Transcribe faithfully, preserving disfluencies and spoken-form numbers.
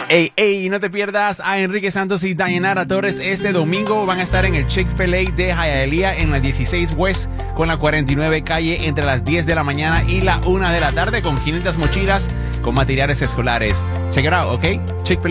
Ey, ey, no te pierdas a Enrique Santos y Dayanara Torres este domingo. Van a estar en el Chick-fil-A de Hialeah en la dieciséis West con la cuarenta y nueve calle entre las diez de la mañana y la una de la tarde con quinientas mochilas con materiales escolares. Check it out, ¿ok? Chick-fil-A.